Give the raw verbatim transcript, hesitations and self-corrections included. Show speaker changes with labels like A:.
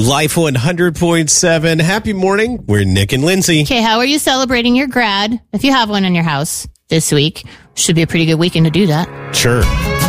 A: Life one hundred point seven. Happy morning. We're Nick and Lindsay.
B: Okay, how are you celebrating your grad? If you have one in your house this week, should be a pretty good weekend to do that.
A: Sure.